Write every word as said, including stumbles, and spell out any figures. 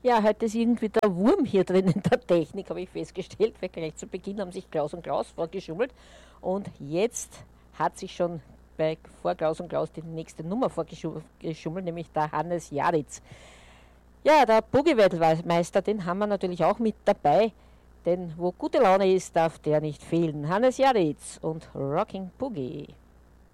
Ja, heute ist irgendwie der Wurm hier drin in der Technik, habe ich festgestellt, weil gleich zu Beginn haben sich Klaus und Klaus vorgeschummelt und jetzt hat sich schon bei, vor Klaus und Klaus die nächste Nummer vorgeschummelt, nämlich der Hannes Jaditz. Ja, der Boogie-Weltmeister, den haben wir natürlich auch mit dabei, denn wo gute Laune ist, darf der nicht fehlen. Hannes Jaditz und Rocking Boogie.